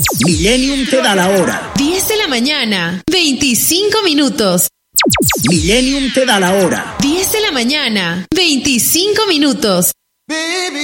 Millennium te da la hora. 10 de la mañana, 25 minutos. Millennium te da la hora. 10 de la mañana, 25 minutos.